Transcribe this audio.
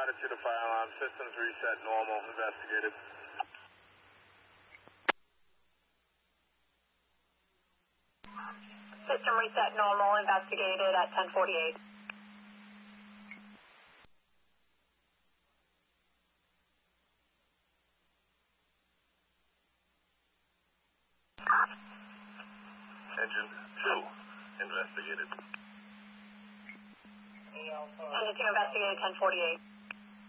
Latitude of fire alarm. Systems reset normal. Investigated. System reset normal. Investigated at 10:48. Engine 2 investigated. Engine 2 investigated 10:48.